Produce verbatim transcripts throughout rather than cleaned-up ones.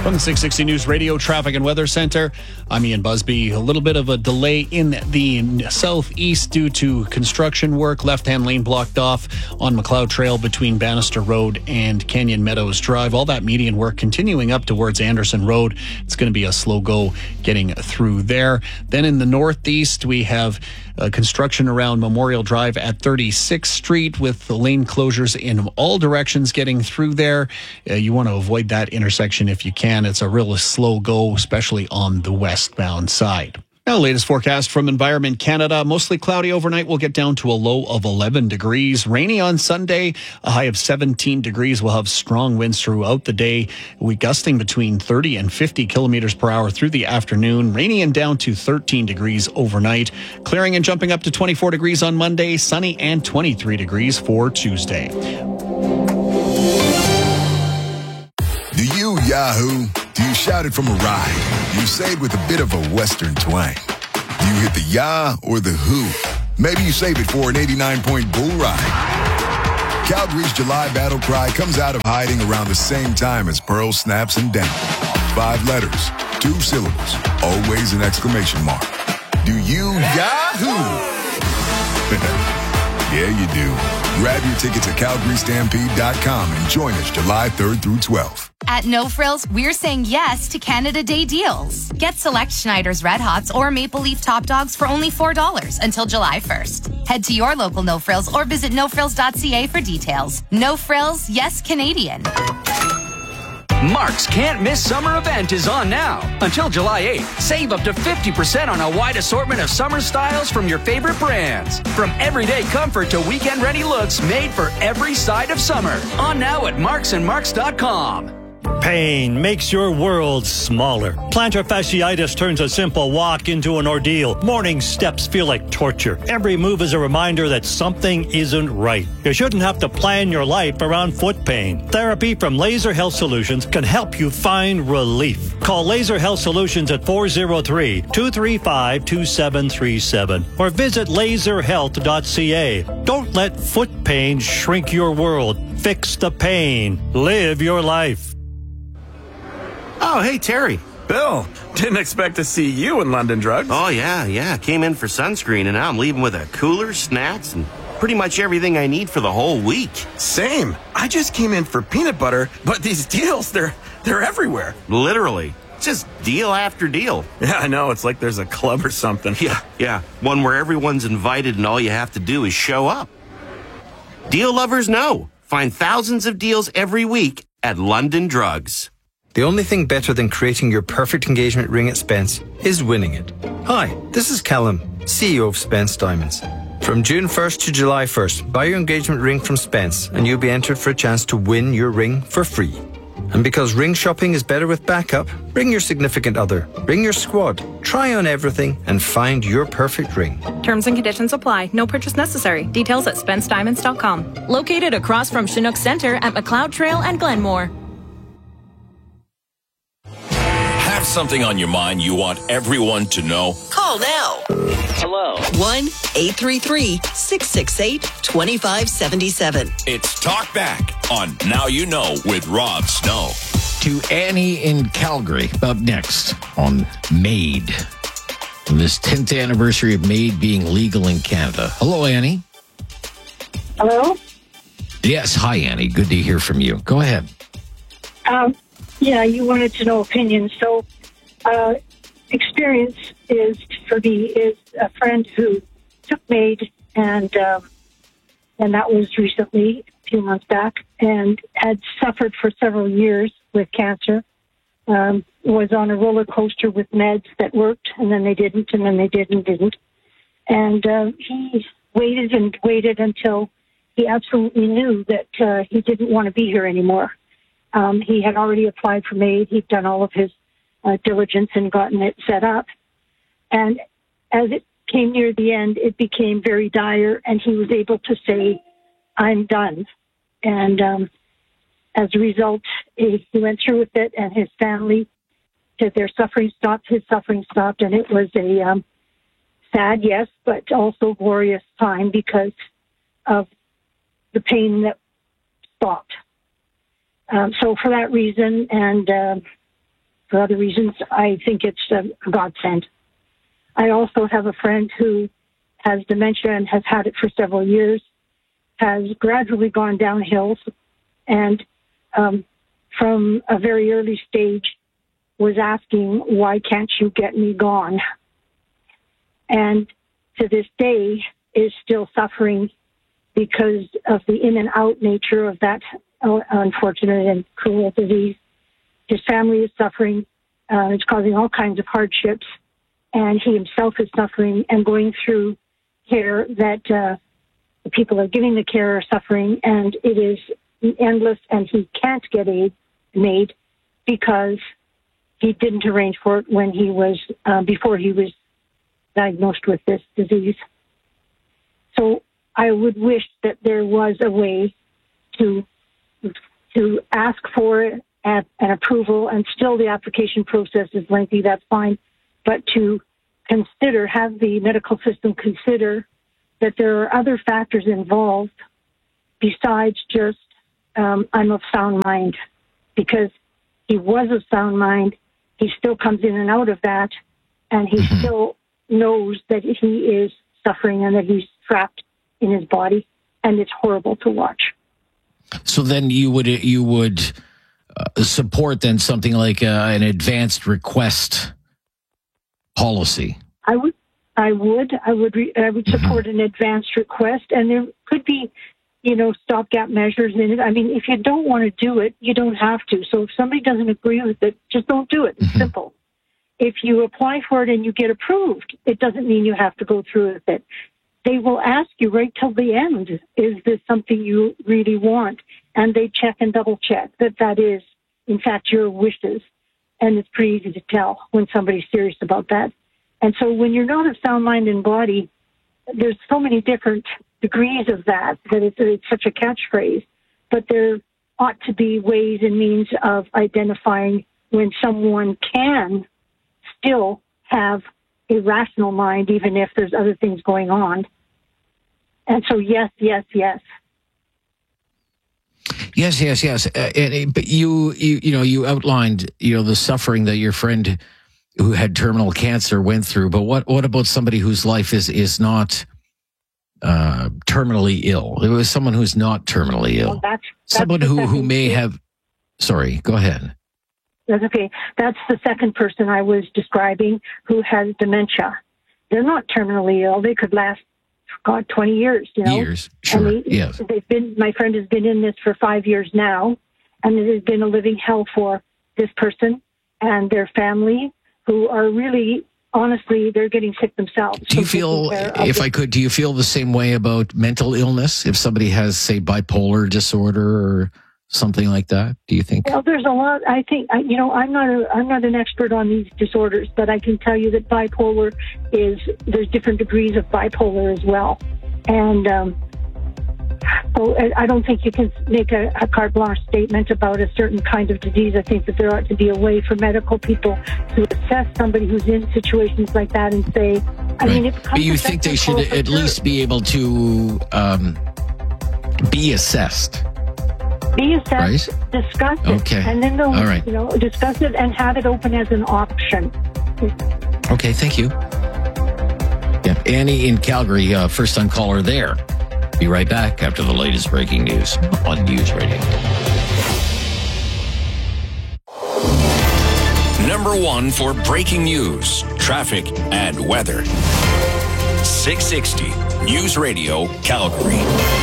From the six sixty News Radio Traffic and Weather Center, I'm Ian Busby. A little bit of a delay in the southeast due to construction work. Left-hand lane blocked off on McLeod Trail between Bannister Road and Canyon Meadows Drive. All that median work continuing up towards Anderson Road. It's going to be a slow go getting through there. Then in the northeast, we have uh, construction around Memorial Drive at thirty-sixth Street with the lane closures in all directions getting through there. Uh, you want to avoid that intersection if you can. It's a real slow go, especially on the westbound side. Now, latest forecast from Environment Canada. Mostly cloudy overnight. We'll get down to a low of eleven degrees. Rainy on Sunday, a high of seventeen degrees. We'll have strong winds throughout the day. We gusting between thirty and fifty kilometers per hour through the afternoon. Rainy and down to thirteen degrees overnight. Clearing and jumping up to twenty-four degrees on Monday. Sunny and twenty-three degrees for Tuesday. Do you Yahoo? Do you shout it from a ride? Do you say it with a bit of a Western twang? Do you hit the Yah or the Who? Maybe you save it for an eighty-nine point bull ride. Calgary's July battle cry comes out of hiding around the same time as Pearl snaps and down. Five letters, two syllables, always an exclamation mark. Do you Yahoo? Yeah, you do. Grab your tickets at calgary stampede dot com and join us July third through twelfth. At No Frills, we're saying yes to Canada Day deals. Get select Schneider's Red Hots or Maple Leaf Top Dogs for only four dollars until July first. Head to your local No Frills or visit no frills dot c a for details. No Frills, yes Canadian. Mark's Can't Miss Summer event is on now. Until July eighth, save up to fifty percent on a wide assortment of summer styles from your favorite brands. From everyday comfort to weekend-ready looks made for every side of summer. On now at marks and marks dot com. Pain makes your world smaller. Plantar fasciitis turns a simple walk into an ordeal. Morning steps feel like torture. Every move is a reminder that something isn't right. You shouldn't have to plan your life around foot pain. Therapy from Laser Health Solutions can help you find relief. Call Laser Health Solutions at four oh three, two three five, two seven three seven or visit laser health dot c a. Don't let foot pain shrink your world. Fix the pain. Live your life. Oh, hey, Terry. Bill, didn't expect to see you in London Drugs. Oh, yeah, yeah. Came in for sunscreen, and now I'm leaving with a cooler, snacks, and pretty much everything I need for the whole week. Same. I just came in for peanut butter, but these deals, they're they're everywhere. Literally. Just deal after deal. Yeah, I know. It's like there's a club or something. Yeah, yeah. One where everyone's invited and all you have to do is show up. Deal lovers know. Find thousands of deals every week at London Drugs. The only thing better than creating your perfect engagement ring at Spence is winning it. Hi, this is Callum, C E O of Spence Diamonds. From June first to July first, buy your engagement ring from Spence and you'll be entered for a chance to win your ring for free. And because ring shopping is better with backup, bring your significant other, bring your squad, try on everything and find your perfect ring. Terms and conditions apply. No purchase necessary. Details at spence diamonds dot com. Located across from Chinook Center at McLeod Trail and Glenmore. Have something on your mind you want everyone to know? Call now. Hello. one eight three three, six six eight, two five seven seven. It's Talk Back on Now You Know with Rob Snow. To Annie in Calgary, up next on MAID. On this tenth anniversary of MAID being legal in Canada. Hello, Annie. Hello? Yes, hi, Annie. Good to hear from you. Go ahead. Um, yeah, you wanted to know opinions. So, uh, experience is, for me, is a friend who took MAID, and um, and that was recently, a few months back, and had suffered for several years with cancer. Um, was on a roller coaster with meds that worked, and then they didn't, and then they did and didn't. And uh, he waited and waited until he absolutely knew that uh, he didn't want to be here anymore. Um, he had already applied for MAID. He'd done all of his uh, diligence and gotten it set up. And as it came near the end, it became very dire, and he was able to say, I'm done. And um, as a result, he went through with it, and his family said their suffering stopped, his suffering stopped, and it was a um, sad, yes, but also glorious time because of the pain that stopped. Um, so for that reason, and uh, for other reasons, I think it's a godsend. I also have a friend who has dementia and has had it for several years, has gradually gone downhill, and um, from a very early stage was asking, why can't you get me gone? And to this day is still suffering because of the in and out nature of that unfortunate and cruel disease. His family is suffering. Uh, it's causing all kinds of hardships. And he himself is suffering and going through care that uh, the people that are giving the care are suffering. And it is endless, and he can't get aid made because he didn't arrange for it when he was, uh, before he was diagnosed with this disease. So I would wish that there was a way to to ask for it at an approval, and still the application process is lengthy, that's fine, but to consider, have the medical system consider that there are other factors involved besides just um, I'm of sound mind, because he was of sound mind, he still comes in and out of that, and he mm-hmm. still knows that he is suffering and that he's trapped in his body, and it's horrible to watch. So then you would you would uh, support then something like uh, an advanced request policy? I would, I would, I would, re- I would support mm-hmm. an advanced request, and there could be, you know, stopgap measures in it. I mean, if you don't want to do it, you don't have to. So if somebody doesn't agree with it, just don't do it. It's mm-hmm. simple. If you apply for it and you get approved, it doesn't mean you have to go through with it. They will ask you right till the end, is this something you really want? And they check and double check that that is, in fact, your wishes. And it's pretty easy to tell when somebody's serious about that. And so when you're not of sound mind and body, there's so many different degrees of that, that it's, it's such a catchphrase. But there ought to be ways and means of identifying when someone can still have a rational mind, even if there's other things going on. And so, yes, yes, yes. Yes, yes, yes. Uh, and, but you, you, you know, you outlined, you know, the suffering that your friend who had terminal cancer went through. But what, what about somebody whose life is is not uh, terminally ill? It was someone who's not terminally ill. Well, that's, that's someone who, who may have. Sorry, go ahead. That's okay. That's the second person I was describing who has dementia. They're not terminally ill. They could last, God, twenty years, you know. Years, sure, and they, yes. They've been, my friend has been in this for five years now, and it has been a living hell for this person and their family, who are really, honestly, they're getting sick themselves. Do you feel, if I could, do you feel the same way about mental illness? If somebody has, say, bipolar disorder or something like that, do you think? Well, there's a lot. I think, you know, I'm not a, I'm not an expert on these disorders, but I can tell you that bipolar is, there's different degrees of bipolar as well. And um, so I don't think you can make a, a carte blanche statement about a certain kind of disease. I think that there ought to be a way for medical people to assess somebody who's in situations like that and say, I right. mean, it but you think they should at sure. least be able to um, be assessed? Be assessed, right. discuss it, okay. and then they'll, All right. you know, discuss it and have it open as an option. Okay, thank you. Yeah, Annie in Calgary, uh, first-time caller there. Be right back after the latest breaking news on News Radio. Number one for breaking news, traffic, and weather. six sixty News Radio, Calgary.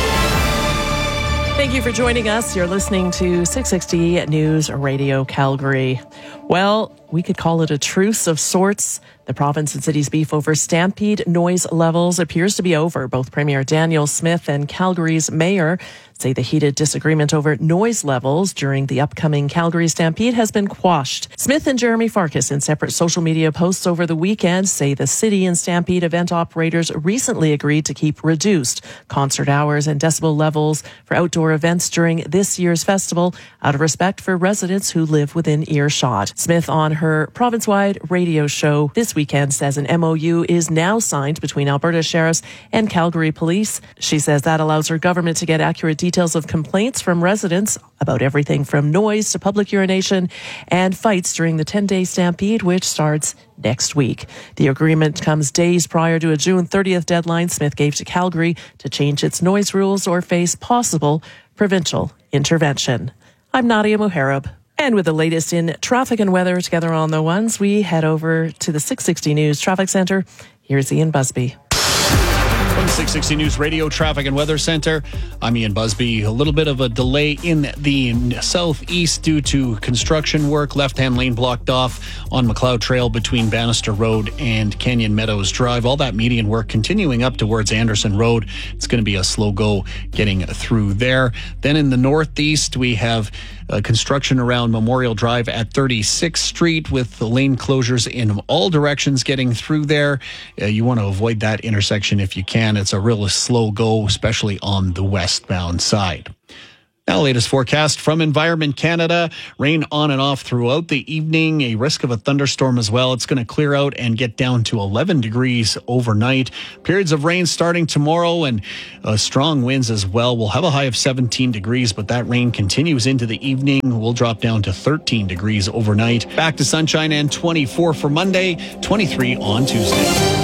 Thank you for joining us. You're listening to six sixty News Radio Calgary. Well, we could call it a truce of sorts. The province and city's beef over stampede noise levels appears to be over. Both Premier Daniel Smith and Calgary's mayor say the heated disagreement over noise levels during the upcoming Calgary Stampede has been quashed. Smith and Jeremy Farkas, in separate social media posts over the weekend, say the city and Stampede event operators recently agreed to keep reduced concert hours and decibel levels for outdoor events during this year's festival out of respect for residents who live within earshot. Smith on her province-wide radio show this weekend says an M O U is now signed between Alberta Sheriffs and Calgary Police. She says that allows her government to get accurate details of complaints from residents about everything from noise to public urination and fights during the ten-day stampede, which starts next week. The agreement comes days prior to a June thirtieth deadline Smith gave to Calgary to change its noise rules or face possible provincial intervention. I'm Nadia Muharib. And with the latest in traffic and weather together on the ones, we head over to the six sixty News Traffic Center. Here's Ian Busby. From the six sixty News Radio Traffic and Weather Center, I'm Ian Busby. A little bit of a delay in the southeast due to construction work. Left-hand lane blocked off on McLeod Trail between Bannister Road and Canyon Meadows Drive. All that median work continuing up towards Anderson Road. It's going to be a slow go getting through there. Then in the northeast, we have uh, construction around Memorial Drive at thirty-sixth Street with the lane closures in all directions getting through there. Uh, you want to avoid that intersection if you can. It's a real slow go, especially on the westbound side. Now, latest forecast from Environment Canada. Rain on and off throughout the evening. A risk of a thunderstorm as well. It's going to clear out and get down to eleven degrees overnight. Periods of rain starting tomorrow and uh, strong winds as well. We'll have a high of seventeen degrees, but that rain continues into the evening. We'll drop down to thirteen degrees overnight. Back to sunshine and twenty-four for Monday, twenty-three on Tuesday.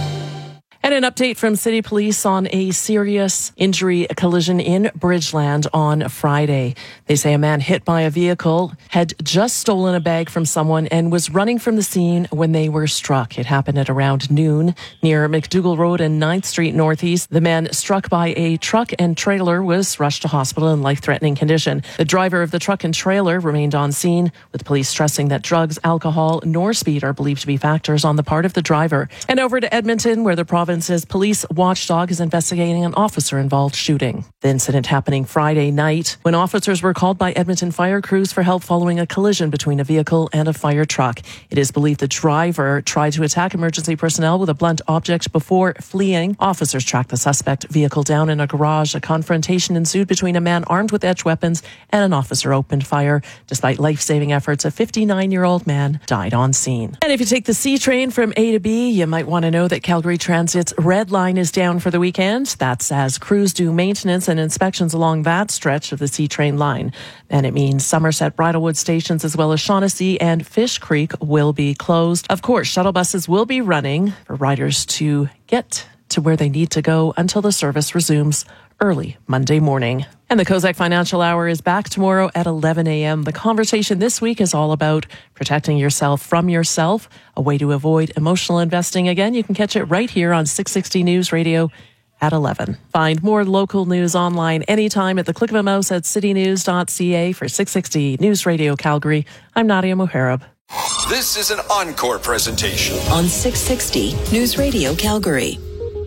And an update from City Police on a serious injury collision in Bridgeland on Friday. They say a man hit by a vehicle had just stolen a bag from someone and was running from the scene when they were struck. It happened at around noon near McDougall Road and ninth Street Northeast. The man struck by a truck and trailer was rushed to hospital in life-threatening condition. The driver of the truck and trailer remained on scene, with police stressing that drugs, alcohol, nor speed are believed to be factors on the part of the driver. And over to Edmonton, where the province says police watchdog is investigating an officer-involved shooting. The incident happening Friday night when officers were called by Edmonton fire crews for help following a collision between a vehicle and a fire truck. It is believed the driver tried to attack emergency personnel with a blunt object before fleeing. Officers tracked the suspect vehicle down in a garage. A confrontation ensued between a man armed with edge weapons and an officer opened fire. Despite life-saving efforts, a fifty-nine-year-old man died on scene. And if you take the C train from A to B, you might want to know that Calgary Transit's Red Line is down for the weekend. That's as crews do maintenance and inspections along that stretch of the C train line. And it means Somerset Bridlewood stations as well as Shaughnessy and Fish Creek will be closed. Of course, shuttle buses will be running for riders to get to where they need to go until the service resumes early Monday morning. And the Kozak Financial Hour is back tomorrow at eleven a.m. The conversation this week is all about protecting yourself from yourself, a way to avoid emotional investing. Again, you can catch it right here on six sixty News Radio at eleven. Find more local news online anytime at the click of a mouse at city news dot c a. For six sixty News Radio Calgary, I'm Nadia Muharib. This is an encore presentation on six sixty News Radio Calgary.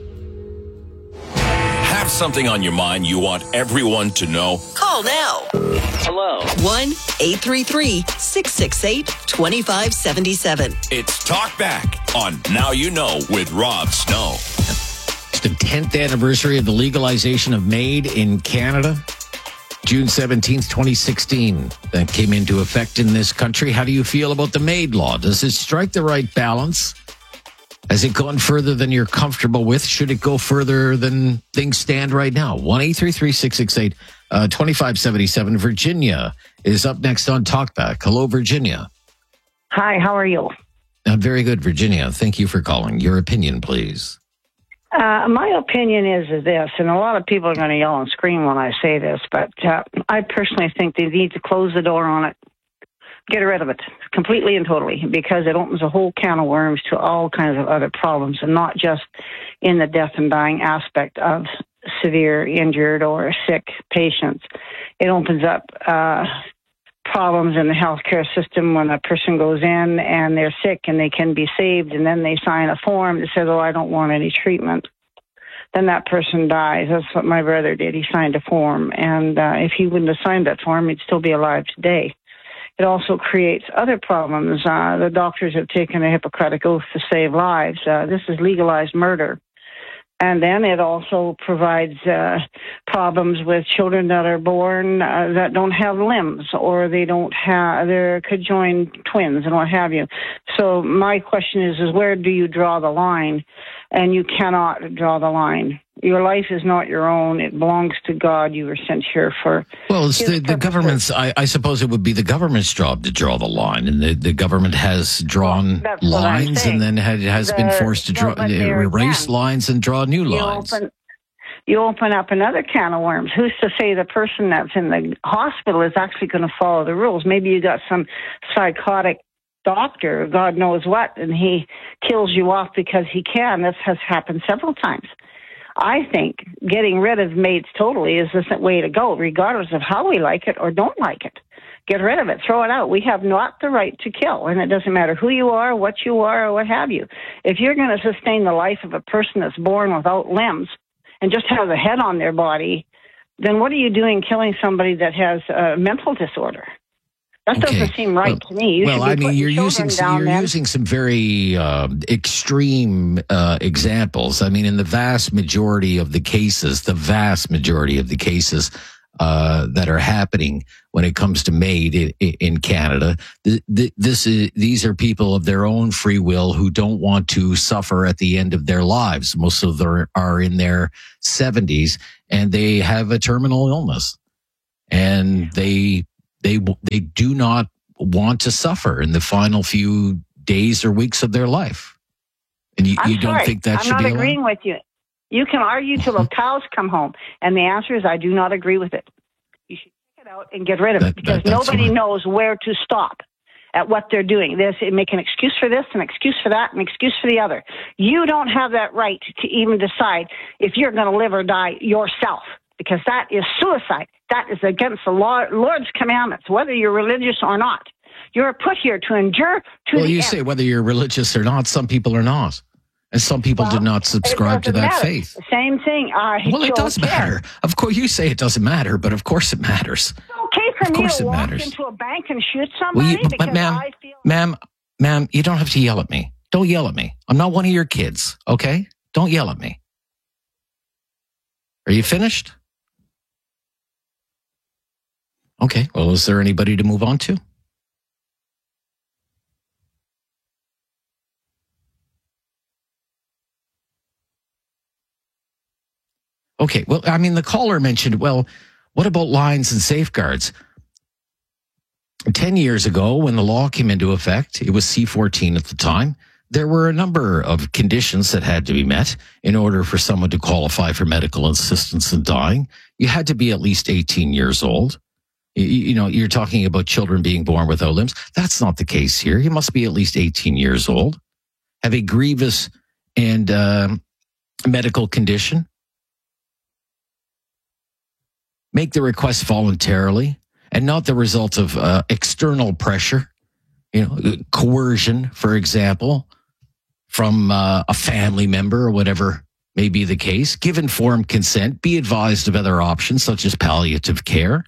Have something on your mind you want everyone to know? Call now. Hello. one eight three three, six six eight, two five seven seven. It's Talk Back on Now You Know with Rob Snow. It's the tenth anniversary of the legalization of MAID in Canada. June seventeenth, twenty sixteen, that came into effect in this country. How do you feel about the MAID law? Does it strike the right balance? Has it gone further than you're comfortable with? Should it go further than things stand right now? one eight three three, six six eight, two five seven seven. Virginia is up next on Talkback. Hello, Virginia. Hi, how are you? I'm very good, Virginia. Thank you for calling. Your opinion, please. Uh, my opinion is, is this, and a lot of people are going to yell and scream when I say this, but uh, I personally think they need to close the door on it. Get rid of it completely and totally, because it opens a whole can of worms to all kinds of other problems, and not just in the death and dying aspect of severe injured or sick patients. It opens up uh, problems in the healthcare system when a person goes in and they're sick and they can be saved, and then they sign a form that says, oh, I don't want any treatment. Then that person dies. That's what my brother did. He signed a form, and uh, if he wouldn't have signed that form, he'd still be alive today. It also creates other problems. Uh, the doctors have taken a Hippocratic oath to save lives. Uh, this is legalized murder. And then it also provides uh, problems with children that are born uh, that don't have limbs, or they don't have, they're conjoined twins and what have you. So my question is, is where do you draw the line? And you cannot draw the line. Your life is not your own. It belongs to God. You were sent here for... Well, it's the, the government's... I, I suppose it would be the government's job to draw the line, and the, the government has drawn That's lines and then had, has The- been forced to draw, no, but there erase again, lines and draw new you lines. open, you open up another can of worms. Who's to say the person that's in the hospital is actually going to follow the rules? Maybe you got some psychotic doctor, God knows what, and he kills you off because he can. This has happened several times. I think getting rid of maids totally is the way to go, regardless of how we like it or don't like it. Get rid of it. Throw it out. We have not the right to kill, and it doesn't matter who you are, what you are, or what have you. If you're going to sustain the life of a person that's born without limbs and just has a head on their body, then what are you doing killing somebody that has a mental disorder? That Okay. doesn't seem right Well- to me. You well, should be I mean, putting you're children using some, down you're then. using some very uh, extreme uh, examples. I mean, in the vast majority of the cases, the vast majority of the cases uh, that are happening when it comes to MAID in, in Canada, th- th- this is, these are people of their own free will who don't want to suffer at the end of their lives. Most of them are in their seventies, and they have a terminal illness, and they. They they do not want to suffer in the final few days or weeks of their life, and you, I'm you don't sorry. think that I'm should not be allowed? agreeing with you. You can argue till the cows come home, and the answer is I do not agree with it. You should take it out and get rid of That- it because that- that's nobody fine. knows where to stop at what they're doing. This they make an excuse for this, an excuse for that, an excuse for the other. You don't have that right to even decide if you're going to live or die yourself, because that is suicide. That is against the law, Lord's commandments, whether you're religious or not. You're put here to endure to Well, the you end. say whether you're religious or not. Some people are not, and some people Well, do not subscribe it to doesn't that matter. faith. Same thing. I Well, it don't does care. matter. Of course, you say it doesn't matter, but of course it matters. It's okay for Of me course to it walk matters. into a bank and shoot Well, somebody you, because ma'am, I feel. ma'am, ma'am, you don't have to yell at me. Don't yell at me. I'm not one of your kids. Okay, don't yell at me. Are you finished? Okay. Well, is there anybody to move on to? Okay. Well, I mean, the caller mentioned, well, what about lines and safeguards? Ten years ago, when the law came into effect, it was C fourteen at the time. There were a number of conditions that had to be met in order for someone to qualify for medical assistance in dying. You had to be at least eighteen years old. You, you know, you're talking about children being born without limbs. That's not the case here. You must be at least eighteen years old, have a grievous and um, medical condition, make the request voluntarily and not the result of uh, external pressure, you know, coercion, for example, from uh, a family member or whatever may be the case. Give informed consent. Be advised of other options such as palliative care.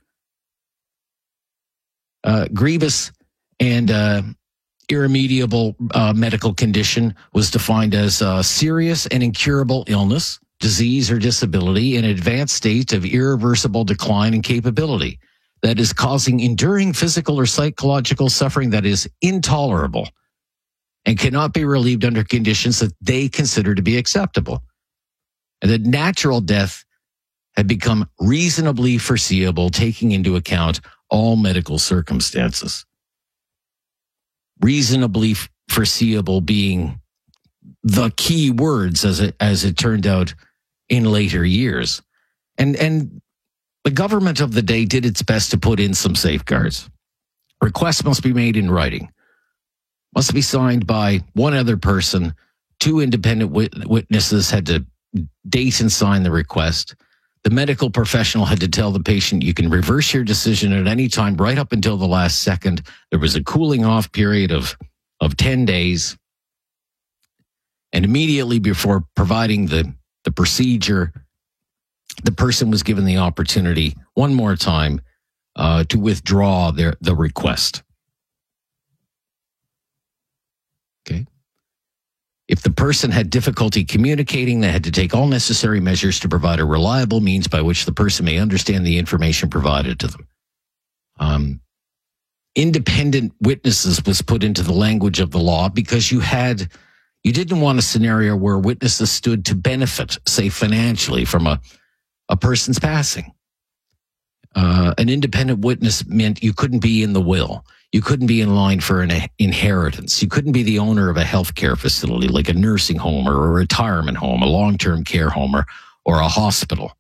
Uh, grievous and uh, irremediable uh, medical condition was defined as a serious and incurable illness, disease, or disability in advanced state of irreversible decline in capability that is causing enduring physical or psychological suffering that is intolerable and cannot be relieved under conditions that they consider to be acceptable. And that natural death had become reasonably foreseeable, taking into account all medical circumstances. Reasonably foreseeable being the key words as it, as it turned out in later years. And, and the government of the day did its best to put in some safeguards. Requests must be made in writing, must be signed by one other person. Two independent wit- witnesses had to date and sign the request. The medical professional had to tell the patient, you can reverse your decision at any time, right up until the last second. There was a cooling off period of, of ten days. And immediately before providing the, the procedure, the person was given the opportunity one more time uh, to withdraw their the request. Okay. If the person had difficulty communicating, they had to take all necessary measures to provide a reliable means by which the person may understand the information provided to them. Um, independent witnesses was put into the language of the law because you had, you didn't want a scenario where witnesses stood to benefit, say financially, from a, a person's passing. Uh, an independent witness meant you couldn't be in the will. You couldn't be in line for an inheritance. You couldn't be the owner of a healthcare facility like a nursing home or a retirement home, a long-term care home, or, or a hospital.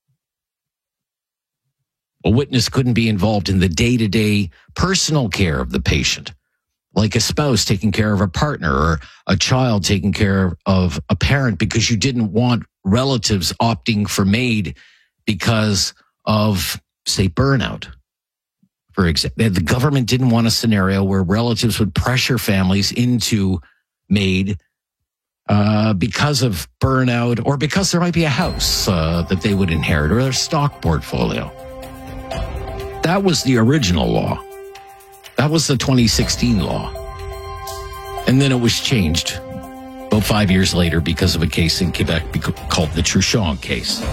A witness couldn't be involved in the day-to-day personal care of the patient, like a spouse taking care of a partner or a child taking care of a parent, because you didn't want relatives opting for MAID because of, say, burnout. For example, the government didn't want a scenario where relatives would pressure families into MAID uh, because of burnout, or because there might be a house uh, that they would inherit, or their stock portfolio. That was the original law. That was the twenty sixteen law. And then it was changed about five years later because of a case in Quebec called the Truchon case.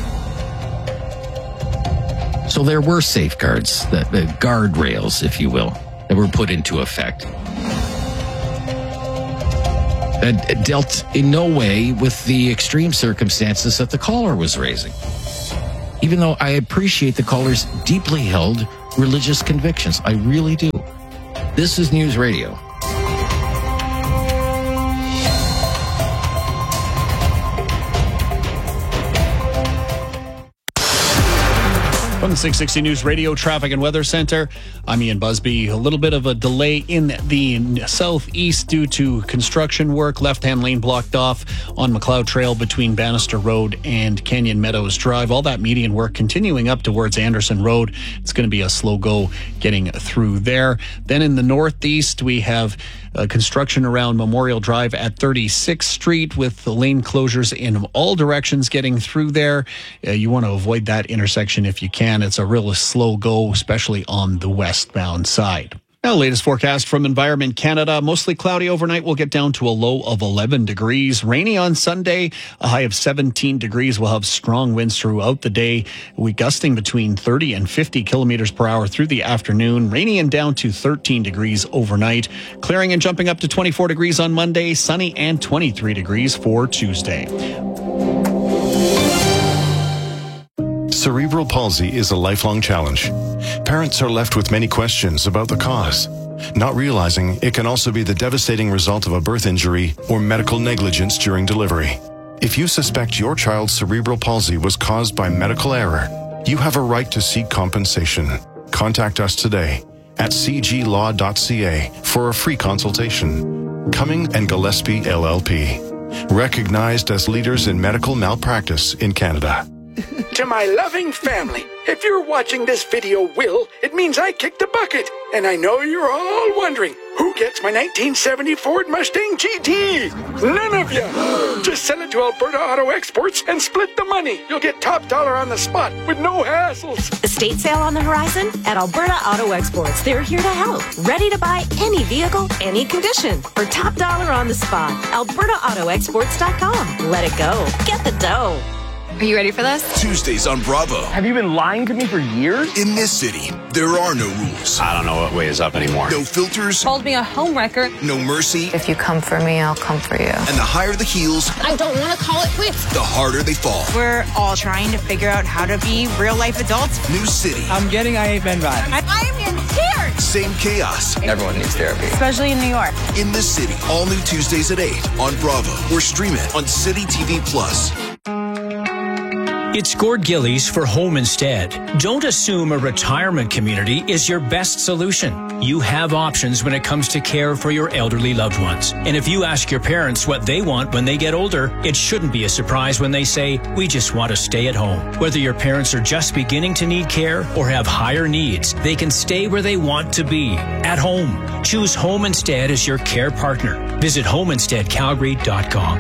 So there were safeguards, the, the guardrails, if you will, that were put into effect. That dealt in no way with the extreme circumstances that the caller was raising. Even though I appreciate the caller's deeply held religious convictions. I really do. This is News Radio. From the six sixty News Radio Traffic and Weather Center, I'm Ian Busby. A little bit of a delay in the southeast due to construction work. Left-hand lane blocked off on McLeod Trail between Bannister Road and Canyon Meadows Drive. All that median work continuing up towards Anderson Road. It's going to be a slow go getting through there. Then in the northeast, we have Uh, construction around Memorial Drive at thirty-sixth Street with the lane closures in all directions getting through there. Uh, you want to avoid that intersection if you can. It's a real slow go, especially on the westbound side. Now, latest forecast from Environment Canada. Mostly cloudy overnight. We'll get down to a low of eleven degrees. Rainy on Sunday, a high of seventeen degrees. We'll have strong winds throughout the day. We gusting between thirty and fifty kilometers per hour through the afternoon. Rainy and down to thirteen degrees overnight. Clearing and jumping up to twenty-four degrees on Monday. Sunny and twenty-three degrees for Tuesday. Cerebral palsy is a lifelong challenge. Parents are left with many questions about the cause, not realizing it can also be the devastating result of a birth injury or medical negligence during delivery. If you suspect your child's cerebral palsy was caused by medical error, you have a right to seek compensation. Contact us today at c g law dot c a for a free consultation. Cumming and Gillespie L L P, recognized as leaders in medical malpractice in Canada. To my loving family, if you're watching this video, Will, it means I kicked the bucket. And I know you're all wondering, who gets my nineteen seventy Ford Mustang G T? None of you. Just sell it to Alberta Auto Exports and split the money. You'll get top dollar on the spot with no hassles. Estate sale on the horizon at Alberta Auto Exports. They're here to help. Ready to buy any vehicle, any condition. For top dollar on the spot. Alberta Auto Exports dot com. Let it go. Get the dough. Are you ready for this? Tuesdays on Bravo. Have you been lying to me for years? In this city, there are no rules. I don't know what way is up anymore. No filters. Called me a homewrecker. No mercy. If you come for me, I'll come for you. And the higher the heels, I don't want to call it quits. The harder they fall. We're all trying to figure out how to be real-life adults. New city. I'm getting I Hate Men vibes. I, I am in tears. Same chaos. Everyone needs therapy. Especially in New York. In this city, all new Tuesdays at eight on Bravo. Or stream it on City T V Plus. It's Gord Gillies for Home Instead. Don't assume a retirement community is your best solution. You have options when it comes to care for your elderly loved ones. And if you ask your parents what they want when they get older, it shouldn't be a surprise when they say, we just want to stay at home. Whether your parents are just beginning to need care or have higher needs, they can stay where they want to be, at home. Choose Home Instead as your care partner. Visit home instead calgary dot com.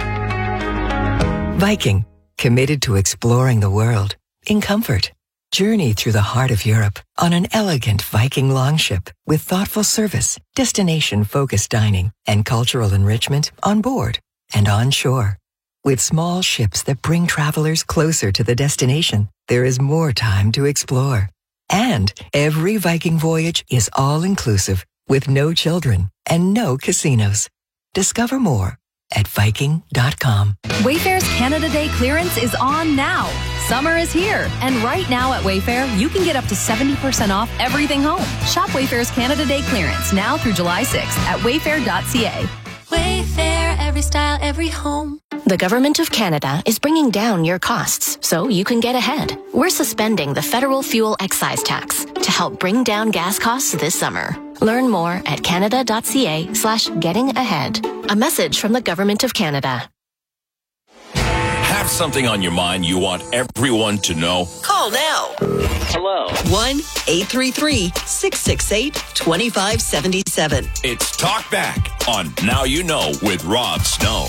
Viking. Committed to exploring the world in comfort. Journey through the heart of Europe on an elegant Viking longship with thoughtful service, destination-focused dining, and cultural enrichment on board. and onshore. With small ships that bring travelers closer to the destination, there is more time to explore. And every Viking voyage is all-inclusive with no children and no casinos. Discover more at Viking dot com. Wayfair's Canada Day clearance is on now. Summer is here, and right now at Wayfair, you can get up to seventy percent off everything home. Shop Wayfair's Canada Day clearance now through July sixth at wayfair dot c a. Wayfair, every style, every home. The Government of Canada is bringing down your costs so you can get ahead. We're suspending the federal fuel excise tax to help bring down gas costs this summer. Learn more at canada dot c a slash getting ahead. A message from the Government of Canada. Have something on your mind you want everyone to know? Call now. Hello. one eight three three, six six eight, two five seven seven. It's Talk Back on Now You Know with Rob Snow.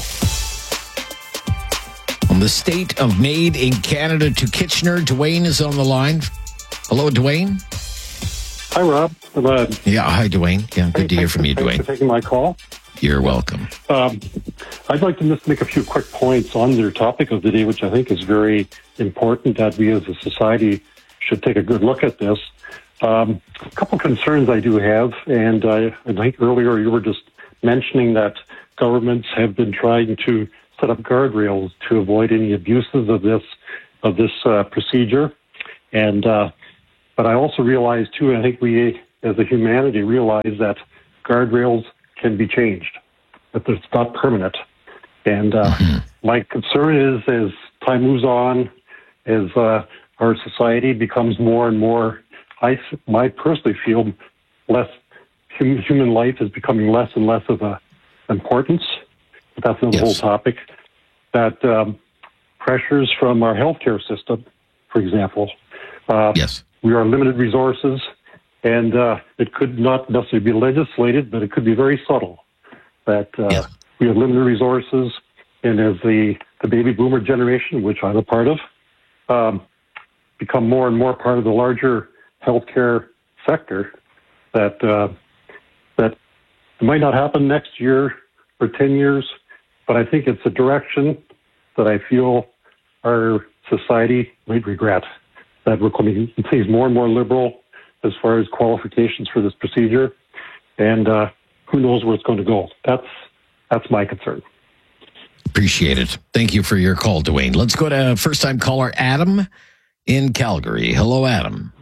From the state of Made in Canada to Kitchener, Dwayne is on the line. Hello, Dwayne. Hi, Rob. Uh, yeah, hi, Dwayne. Yeah, good to hear from you, thanks Dwayne. for taking my call. You're welcome. Um, I'd like to just make a few quick points on your topic of the day, which I think is very important that we as a society should take a good look at this. Um, a couple concerns I do have, and I, I think earlier you were just mentioning that governments have been trying to set up guardrails to avoid any abuses of this of this uh, procedure. And uh, but I also realize too, I think we as a humanity realize that guardrails can be changed, that it's not permanent. And uh, mm-hmm. my concern is as time moves on, as uh, our society becomes more and more, I, I personally feel less, hum, human life is becoming less and less of a importance. But that's another yes. whole topic. That um, pressures from our healthcare system, for example. Uh, yes. We are limited resources, and uh, it could not necessarily be legislated, but it could be very subtle. That uh, yes. we have limited resources, and as the, the baby boomer generation, which I'm a part of, um, become more and more part of the larger healthcare sector, that uh, that it might not happen next year or ten years, but I think it's a direction that I feel our society might regret. That we're becoming things more and more liberal as far as qualifications for this procedure, and uh, who knows where it's going to go. That's that's my concern. Appreciate it. Thank you for your call, Dwayne. Let's go to first-time caller Adam in Calgary. Hello, Adam.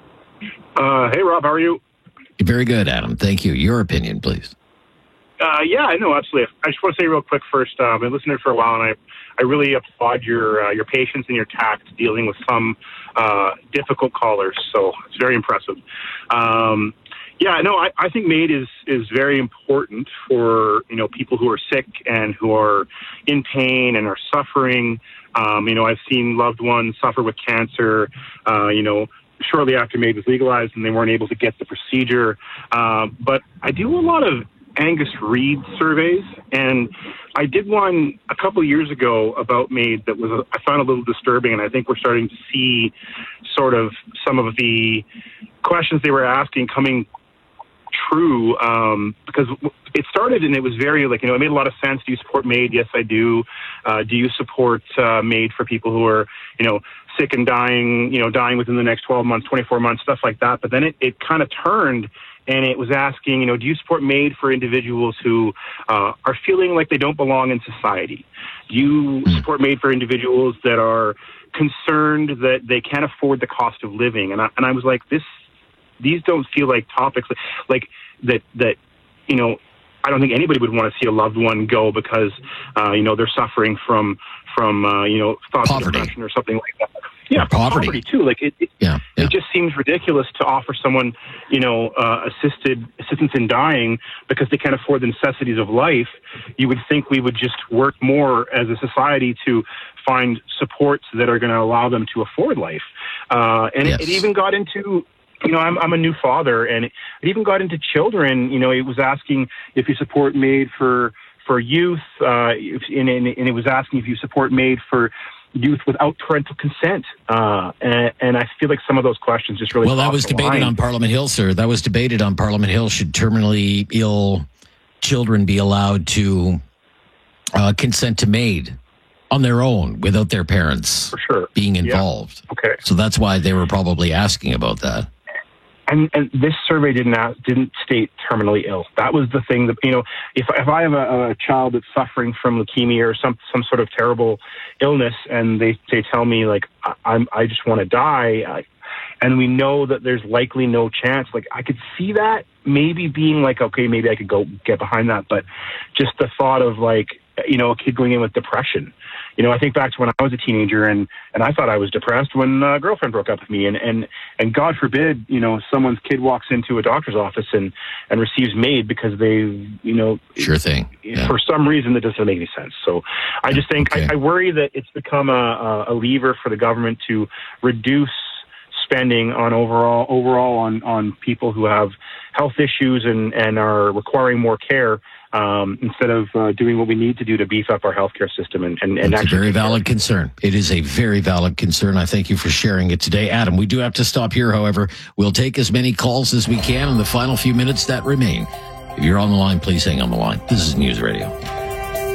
Uh, hey, Rob. How are you? Very good, Adam. Thank you. Your opinion, please. Uh, yeah, I know, absolutely. I just want to say real quick first, uh, I've been listening for a while, and I, I really applaud your uh, your patience and your tact dealing with some uh, difficult callers. So it's very impressive. Um, yeah, no, I, I think MAID is is very important for, you know, people who are sick and who are in pain and are suffering. Um, you know, I've seen loved ones suffer with cancer, uh, you know, shortly after MAID was legalized and they weren't able to get the procedure. Uh, but I do a lot of Angus Reid surveys, and I did one a couple of years ago about MAID that was, I found a little disturbing, and I think we're starting to see sort of some of the questions they were asking coming true, um, because it started and it was very, like, you know, it made a lot of sense. Do you support MAID? Yes, I do. Uh, do you support uh, MAID for people who are, you know, sick and dying, you know, dying within the next twelve months, twenty-four months, stuff like that. But then it, it kind of turned, and it was asking, you know, do you support MAID for individuals who uh, are feeling like they don't belong in society? Do you support MAID for individuals that are concerned that they can't afford the cost of living? And I, and I was like, this, these don't feel like topics like that, that, you know, I don't think anybody would want to see a loved one go because, uh, you know, they're suffering from, from uh, you know, thoughts of depression or something like that. Yeah, poverty. poverty too. Like it, it, yeah, yeah. it just seems ridiculous to offer someone, you know, uh, assisted assistance in dying because they can't afford the necessities of life. You would think we would just work more as a society to find supports that are going to allow them to afford life. Uh, and yes. it, it even got into, you know, I'm, I'm a new father, and it, it even got into children. You know, it was asking if you support MAID for for youth, uh, if, and, and it was asking if you support MAID for youth without parental consent. Uh, and, and I feel like some of those questions just really... Well, that was debated line. on Parliament Hill, sir. That was debated on Parliament Hill. Should terminally ill children be allowed to uh, consent to MAID on their own without their parents For sure. being involved. Yeah. Okay. So that's why they were probably asking about that. And, and this survey didn't ask, didn't state terminally ill. That was the thing that, you know, if if I have a, a child that's suffering from leukemia or some some sort of terrible illness, and they they tell me like I, I'm I just want to die, I, and we know that there's likely no chance. Like I could see that maybe being like, okay, maybe I could go get behind that, but just the thought of like, you know, a kid going in with depression. You know, I think back to when I was a teenager and, and I thought I was depressed when a girlfriend broke up with me. And, and, and God forbid, you know, someone's kid walks into a doctor's office and, and receives MAID because they, you know. Sure thing. Yeah. For some reason that doesn't make any sense. So I just think, okay. I, I worry that it's become a, a lever for the government to reduce spending on overall, overall on, on people who have health issues and, and are requiring more care. Um, instead of uh, doing what we need to do to beef up our healthcare system. And, and, and it's actually a very valid concern. It is a very valid concern. I thank you for sharing it today. Adam, we do have to stop here, however. We'll take as many calls as we can in the final few minutes that remain. If you're on the line, please hang on the line. This is News Radio.